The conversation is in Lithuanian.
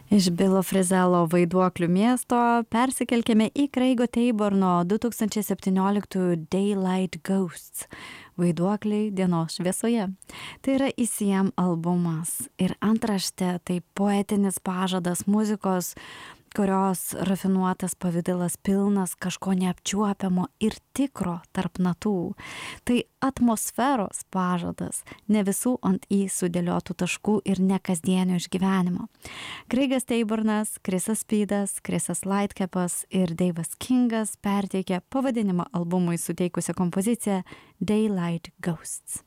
Iš Bilo Frizelo Vaiduoklių miesto persikelkime į Craigo Taborno 2017 Daylight Ghosts Vaiduokliai dienos šviesoje. Tai yra ECM albumas ir antraštė tai poetinis pažadas muzikos, kurios rafinuotas pavidalas pilnas kažko neapčiuopiamo ir tikro tarp natų. Tai atmosferos pažadas, ne visų ant į sudėliotų taškų ir ne kasdienio išgyvenimo. Craigas Tabornas, Chrisas Speedas, Chrisas Lightcapas ir Dave'as Kingas perteikė pavadinimą albumui suteikusią kompoziciją Daylight Ghosts.